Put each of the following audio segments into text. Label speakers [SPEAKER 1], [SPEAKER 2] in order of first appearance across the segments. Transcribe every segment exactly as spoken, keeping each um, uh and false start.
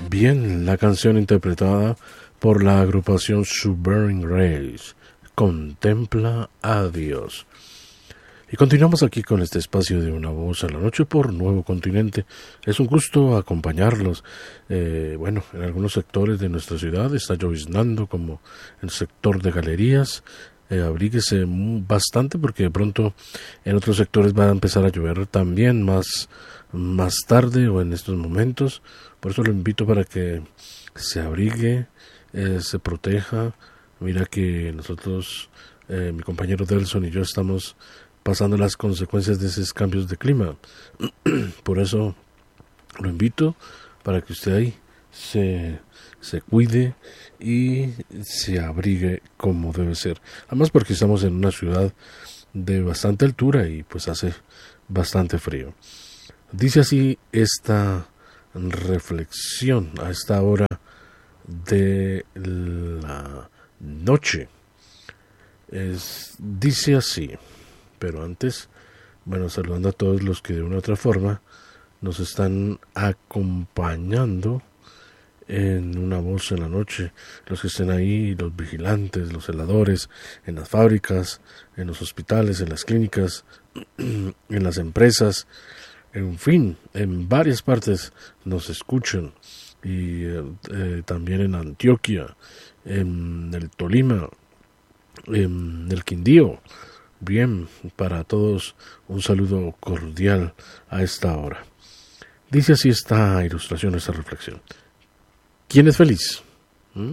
[SPEAKER 1] Bien, la canción interpretada por la agrupación Suburban Race, Contempla a Dios. Y continuamos aquí con este espacio de Una Voz a la Noche por Nuevo Continente. Es un gusto acompañarlos. Eh, bueno, en algunos sectores de nuestra ciudad está lloviznando, como el sector de galerías. Eh, abríguese bastante porque de pronto en otros sectores va a empezar a llover también más, más tarde o en estos momentos. Por eso lo invito para que se abrigue, eh, se proteja. Mira que nosotros, eh, mi compañero Delson y yo estamos pasando las consecuencias de esos cambios de clima. Por eso lo invito para que usted ahí se, se cuide y se abrigue como debe ser. Además porque estamos en una ciudad de bastante altura y pues hace bastante frío. Dice así esta reflexión a esta hora de la noche. Es, dice así, pero antes, bueno, saludando a todos los que de una u otra forma nos están acompañando en Una Voz en la Noche, los que estén ahí, los vigilantes, los celadores, en las fábricas, en los hospitales, en las clínicas, en las empresas, en fin, en varias partes nos escuchan, y eh, también en Antioquia, en el Tolima, en el Quindío. Bien, para todos un saludo cordial a esta hora. Dice así esta ilustración, esta reflexión. ¿Quién es feliz? ¿Mm?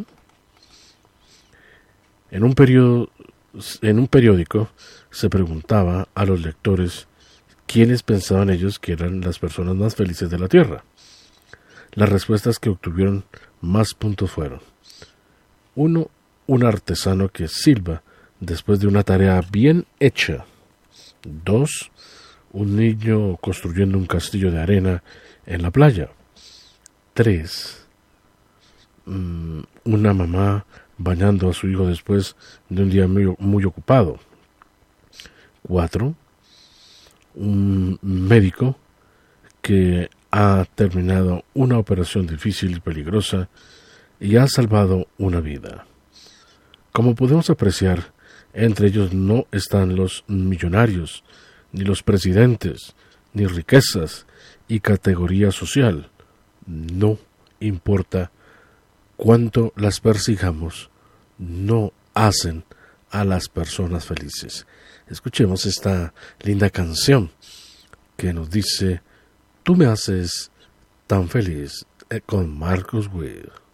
[SPEAKER 1] En un periodo, en un periódico se preguntaba a los lectores quiénes pensaban ellos que eran las personas más felices de la Tierra. Las respuestas que obtuvieron más puntos fueron: uno, un artesano que silba después de una tarea bien hecha. Dos, un niño construyendo un castillo de arena en la playa. Tres, um, una mamá bañando a su hijo después de un día muy, muy ocupado. Cuatro, un médico que ha terminado una operación difícil y peligrosa y ha salvado una vida. Como podemos apreciar, entre ellos no están los millonarios, ni los presidentes, ni riquezas y categoría social. No importa cuánto las persigamos, no hacen a las personas felices. Escuchemos esta linda canción que nos dice: tú me haces tan feliz, con Marcos Witt.